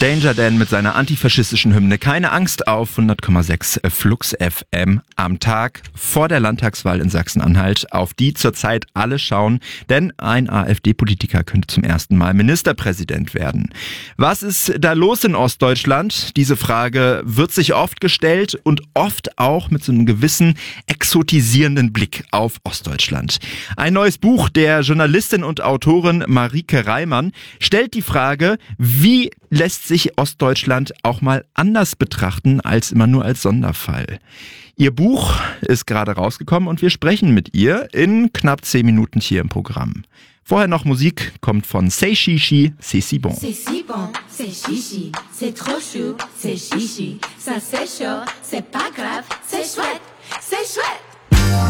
Danger Dan mit seiner antifaschistischen Hymne Keine Angst auf 100,6 Flux FM am Tag vor der Landtagswahl in Sachsen-Anhalt, auf die zurzeit alle schauen, denn ein AfD-Politiker könnte zum ersten Mal Ministerpräsident werden. Was ist da los in Ostdeutschland? Diese Frage wird sich oft gestellt und oft auch mit so einem gewissen exotisierenden Blick auf Ostdeutschland. Ein neues Buch der Journalistin und Autorin Marike Reimann stellt die Frage, wie lässt sich Ostdeutschland auch mal anders betrachten als immer nur als Sonderfall. Ihr Buch ist gerade rausgekommen und wir sprechen mit ihr in knapp 10 Minuten hier im Programm. Vorher noch Musik, kommt von C'est Chichi, C'est si bon. C'est si bon, c'est chichi, c'est trop chou, c'est chichi, ça c'est chaud, c'est pas grave, c'est chouette, c'est chouette.